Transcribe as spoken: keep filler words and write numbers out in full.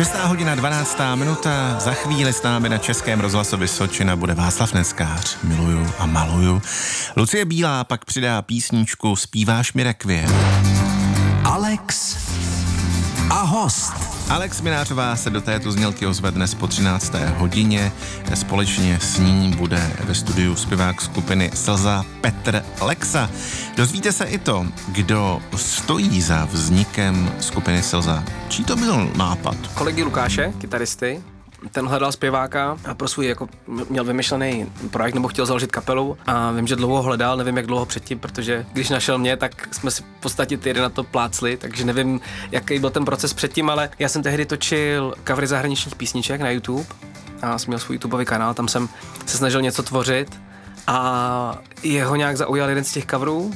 Šestá hodina, dvanáctá minuta, za chvíli s námi na Českém rozhlasu Vysočina bude Václav Neckář. Miluju a maluju. Lucie Bílá pak přidá písničku Zpíváš mi rekviem. Alex a host. Alex Minářová se do této znělky ozve dnes po třinácté hodině. Společně s ní bude ve studiu zpěvák skupiny Slza Petr Lexa. Dozvíte se i to, kdo stojí za vznikem skupiny Slza. Čí to byl nápad? Kolegy Lukáše, kytaristy. Ten hledal zpěváka a pro svůj jako měl vymyšlený projekt nebo chtěl založit kapelu a vím, že dlouho hledal, nevím jak dlouho předtím, protože když našel mě, tak jsme si v podstatě ty na to plácli, takže nevím, jaký byl ten proces předtím, ale já jsem tehdy točil covery zahraničních písniček na YouTube a jsem měl svůj YouTubeový kanál, tam jsem se snažil něco tvořit a jeho nějak zaujal jeden z těch coverů